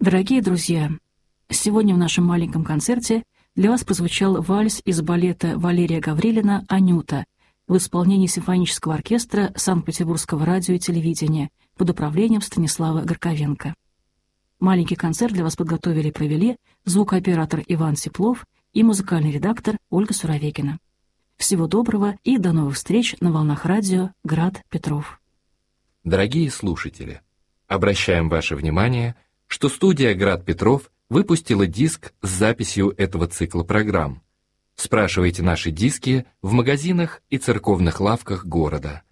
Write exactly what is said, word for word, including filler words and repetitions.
Дорогие друзья, сегодня в нашем маленьком концерте для вас прозвучал вальс из балета Валерия Гаврилина «Анюта» в исполнении симфонического оркестра Санкт-Петербургского радио и телевидения под управлением Станислава Горковенко. Маленький концерт для вас подготовили и провели звукооператор Иван Сиплов и музыкальный редактор Ольга Суровегина. Всего доброго и до новых встреч на волнах радио «Град Петров». Дорогие слушатели, обращаем ваше внимание, что студия «Град Петров» выпустила диск с записью этого цикла программ. Спрашивайте наши диски в магазинах и церковных лавках города.